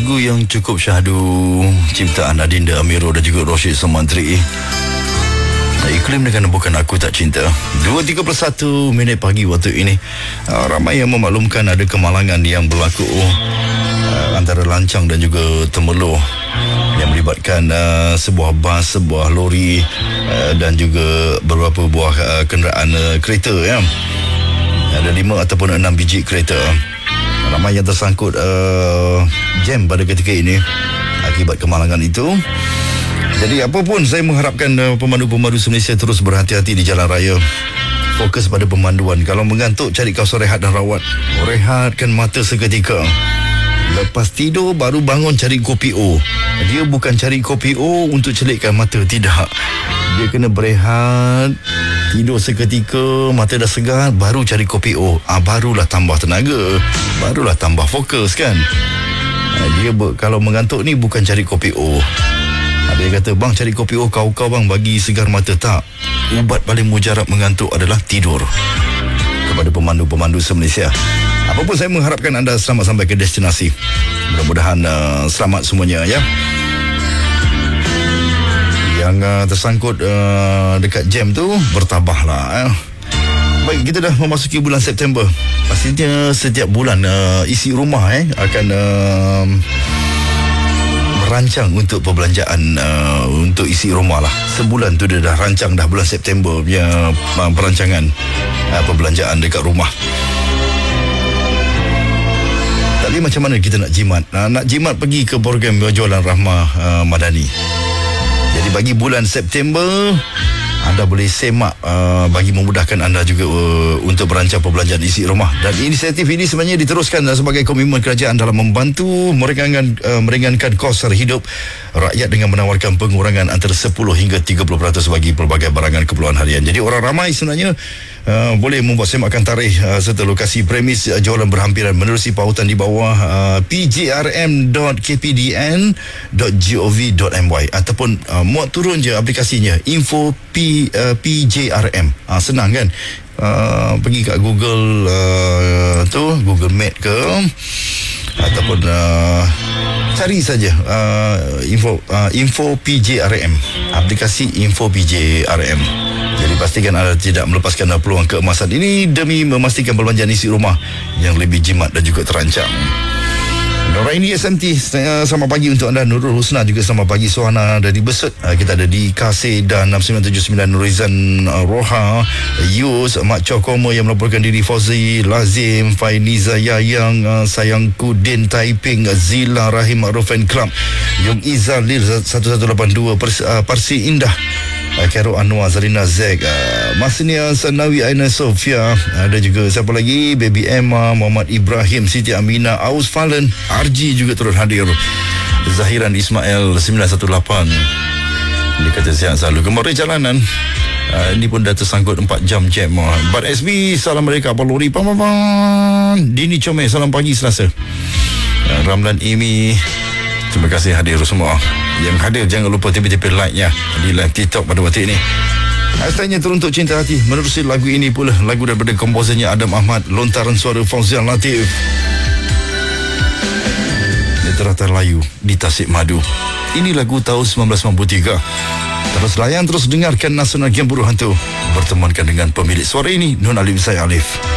Lagu yang cukup syahdu, ciptaan Adinda Amirul dan juga Rosyid Somantri. Iklim dengan bukan aku tak cinta. 2.31 minit pagi waktu ini. Ramai yang memaklumkan ada kemalangan yang berlaku antara Lancang dan juga Temerloh yang melibatkan sebuah bas, sebuah lori dan juga beberapa buah kenderaan kereta ya. Ada 5 ataupun 6 biji kereta. Ramai yang tersangkut jam pada ketika ini akibat kemalangan itu. Jadi apa pun, saya mengharapkan pemandu-pemandu Malaysia terus berhati-hati di jalan raya. Fokus pada pemanduan. Kalau mengantuk, cari kawasan rehat dan rawat. Rehatkan mata seketika. Lepas tidur, baru bangun cari kopi O. Dia bukan cari kopi O untuk celikkan mata, tidak. Dia kena berehat, tidur seketika, mata dah segar, baru cari kopi O. Barulah tambah tenaga, barulah tambah fokus kan. Kalau mengantuk ni bukan cari kopi O. Ada yang kata, bang cari kopi O kau bang bagi segar mata. Tak. Ubat paling mujarab mengantuk adalah tidur. Kepada pemandu-pemandu se-Malaysia, apapun saya mengharapkan anda selamat sampai ke destinasi. Mudah-mudahan selamat semuanya ya. Yang tersangkut dekat jam tu bertabahlah. Baik, kita dah memasuki bulan September. Pastinya setiap bulan isi rumah akan merancang untuk perbelanjaan untuk isi rumah lah. Sebulan tu dia dah rancang dah bulan September punya perancangan perbelanjaan dekat rumah. Tapi macam mana kita nak jimat? Nak jimat pergi ke program jualan Rahmah Madani. Jadi bagi bulan September, anda boleh semak bagi memudahkan anda juga untuk merancang perbelanjaan isi rumah. Dan inisiatif ini sebenarnya diteruskan sebagai komitmen kerajaan dalam membantu meringankan kos sara hidup rakyat dengan menawarkan pengurangan antara 10 hingga 30% bagi pelbagai barangan keperluan harian. Jadi orang ramai sebenarnya boleh membuat semakan tarikh serta lokasi premis jualan berhampiran menerusi pautan di bawah pjrm.kpdn.gov.my ataupun muat turun je aplikasinya info PJRM. Senang kan? Pergi kat Google Google Map ke ataupun cari saja info PJRM, aplikasi info PJRM. Jadi pastikan anda tidak melepaskan peluang keemasan ini demi memastikan perbelanjaan isi rumah yang lebih jimat dan juga terancang. Noraini SMT, selamat pagi untuk anda. Nurul Husna juga selamat pagi. Suhana dari Besut, kita ada di Kasih dan 6979 Nurizan Roha, Yus, Mak Cokomo yang melaporkan diri, Fauzi Lazim, Fainiza Yayang, Sayangku Din Taiping, Zila Rahim Ma'ruf Club, Yung Izzah Lil 1182, Parsi Indah, Khairul Anwar, Zarina Zeg, Masnia Sanawi, Aina Sofia, ada juga siapa lagi, Baby Emma, Muhammad Ibrahim, Siti Aminah, Aus Falen, RG juga turut hadir, Zahiran Ismail 918. Dia kata sihat selalu. Kemarin jalanan ini pun dah tersangkut 4 jam jam. But SB, salam mereka apa lori Dini Comel, salam pagi Selasa. Ramlan Amy, terima kasih hadir semua. Yang hadir jangan lupa tiba-tiba like-nya di live TikTok pada waktu ini. Hashtagnya teruntuk cinta hati. Menerusi lagu ini pula, lagu daripada komposernya Adam Ahmad, lontaran suara Fauzian Latif. Literata Layu di Tasik Madu. Ini lagu tahun 1993. Terus layan, terus dengarkan Nasional Game Buru Hantu. Bertemankan dengan pemilik suara ini, Nun Alim Saya Alif.